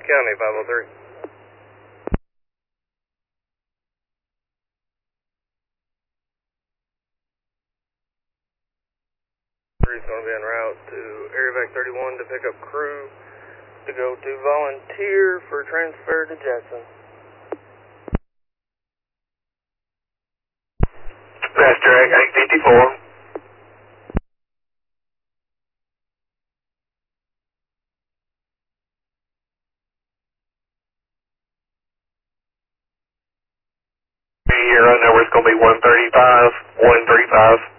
County, 503. Crew's going to be en route to Area Vac 31 to pick up crew to go to Volunteer for transfer to Jackson. Fast track 854. Your number is going to be 135, 135.